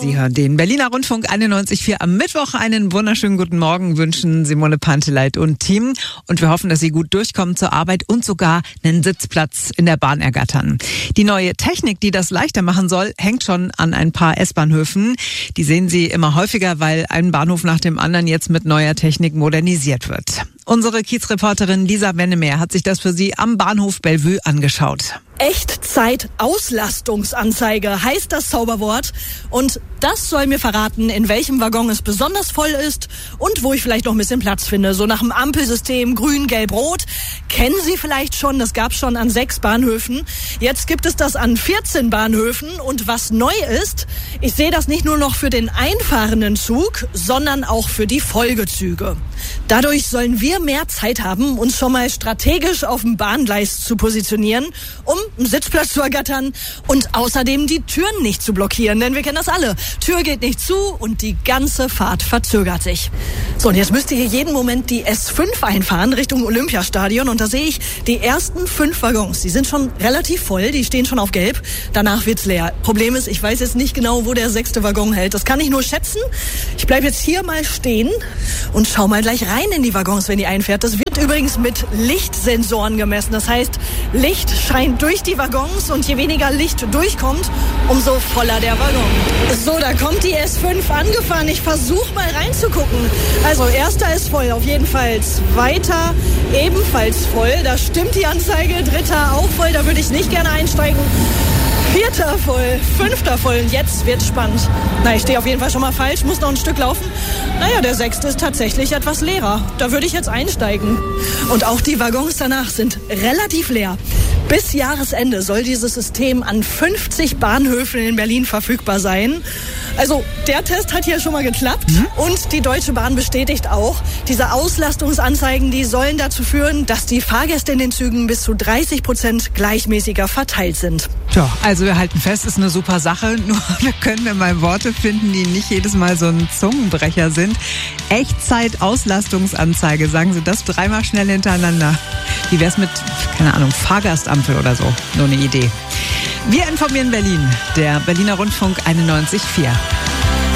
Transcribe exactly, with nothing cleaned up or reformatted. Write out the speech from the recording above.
Sie hören den Berliner Rundfunk einundneunzig Komma vier am Mittwoch. Einen wunderschönen guten Morgen wünschen Simone Panteleit und Team. Und wir hoffen, dass Sie gut durchkommen zur Arbeit und sogar einen Sitzplatz in der Bahn ergattern. Die neue Technik, die das leichter machen soll, hängt schon an ein paar S-Bahnhöfen. Die sehen Sie immer häufiger, weil ein Bahnhof nach dem anderen jetzt mit neuer Technik modernisiert wird. Unsere Kiezreporterin Lisa Wennemeyer hat sich das für Sie am Bahnhof Bellevue angeschaut. Echtzeit-Auslastungsanzeige heißt das Zauberwort. Und das soll mir verraten, in welchem Waggon es besonders voll ist und wo ich vielleicht noch ein bisschen Platz finde. So nach dem Ampelsystem grün, gelb, rot. Kennen Sie vielleicht schon, das gab es schon an sechs Bahnhöfen. Jetzt gibt es das an vierzehn Bahnhöfen. Und was neu ist, ich sehe das nicht nur noch für den einfahrenden Zug, sondern auch für die Folgezüge. Dadurch sollen wir mehr Zeit haben, uns schon mal strategisch auf dem Bahngleis zu positionieren, um einen Sitzplatz zu ergattern und außerdem die Türen nicht zu blockieren, denn wir kennen das alle. Tür geht nicht zu und die ganze Fahrt verzögert sich. So, und jetzt müsste hier jeden Moment die S fünf einfahren Richtung Olympiastadion und da sehe ich die ersten fünf Waggons. Die sind schon relativ voll, die stehen schon auf gelb. Danach wird's leer. Problem ist, ich weiß jetzt nicht genau, wo der sechste Waggon hält. Das kann ich nur schätzen. Ich bleibe jetzt hier mal stehen und schau mal gleich rein in die Waggons, wenn die einfährt. Das wird übrigens mit Lichtsensoren gemessen. Das heißt, Licht scheint durch die Waggons und je weniger Licht durchkommt, umso voller der Waggon. So, da kommt die S fünf angefahren. Ich versuche mal reinzugucken. Also, erster ist voll, auf jeden Fall. Zweiter ebenfalls voll. Da stimmt die Anzeige. Dritter auch voll. Da würde ich nicht gerne einsteigen. Vierter voll, fünfter voll und jetzt wird's spannend. Na, ich stehe auf jeden Fall schon mal falsch, muss noch ein Stück laufen. Naja, der sechste ist tatsächlich etwas leerer. Da würde ich jetzt einsteigen. Und auch die Waggons danach sind relativ leer. Bis Jahresende soll dieses System an fünfzig Bahnhöfen in Berlin verfügbar sein. Also der Test hat hier schon mal geklappt. Mhm. Und die Deutsche Bahn bestätigt auch, diese Auslastungsanzeigen, die sollen dazu führen, dass die Fahrgäste in den Zügen bis zu dreißig Prozent gleichmäßiger verteilt sind. Ja, also wir halten fest, ist eine super Sache. Nur können wir mal Worte finden, die nicht jedes Mal so ein Zungenbrecher sind. Echtzeit-Auslastungsanzeige, sagen Sie das dreimal schnell hintereinander. Wie wär's mit, keine Ahnung, Fahrgastampel oder so? Nur eine Idee. Wir informieren Berlin, der Berliner Rundfunk einundneunzig Komma vier.